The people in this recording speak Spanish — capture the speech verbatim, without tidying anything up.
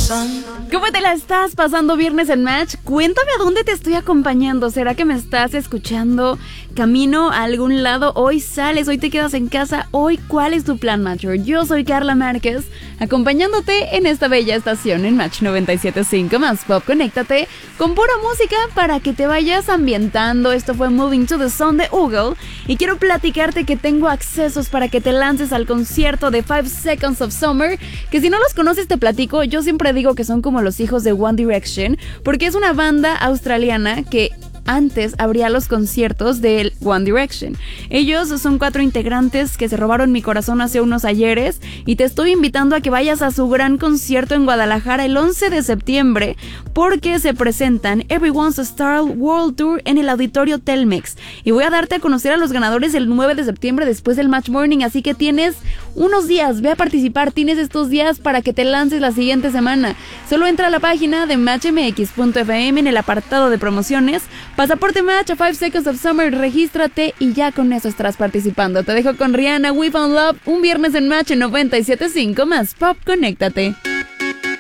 ¿Cómo te la estás pasando viernes en Match? Cuéntame a dónde te estoy acompañando. ¿Será que me estás escuchando camino a algún lado? Hoy sales, hoy te quedas en casa. Hoy, ¿cuál es tu plan, Matcher? Yo soy Carla Márquez, acompañándote en esta bella estación en Match noventa y siete punto cinco más Pop. Conéctate con pura música para que te vayas ambientando. Esto fue Moving to the Sun de Google. Y quiero platicarte que tengo accesos para que te lances al concierto de Five Seconds of Summer, que si no los conoces te platico. Yo siempre digo que son como los hijos de One Direction, porque es una banda australiana que antes abría los conciertos de One Direction. Ellos son cuatro integrantes que se robaron mi corazón hace unos ayeres y te estoy invitando a que vayas a su gran concierto en Guadalajara el once de septiembre, porque se presentan Everyone's a Star World Tour en el Auditorio Telmex, y voy a darte a conocer a los ganadores el nueve de septiembre después del Match Morning, así que tienes unos días, ve a participar, tienes estos días para que te lances la siguiente semana. Solo entra a la página de match m x punto f m en el apartado de promociones, pasaporte Match a Five Seconds of Summer, regístrate y ya con eso estarás participando. Te dejo con Rihanna, We Found Love, un viernes en Match en noventa y siete punto cinco más Pop. Conéctate.